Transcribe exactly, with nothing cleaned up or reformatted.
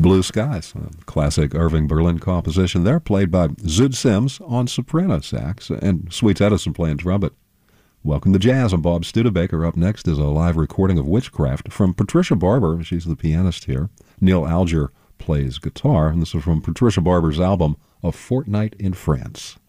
Blue Skies, a classic Irving Berlin composition there, played by Zoot Sims on soprano sax and Sweets Edison playing trumpet. Welcome to Jazz. I'm Bob Studebaker. Up next is a live recording of Witchcraft from Patricia Barber. She's the pianist here. Neil Alger plays guitar, and this is from Patricia Barber's album, A Fortnight in France.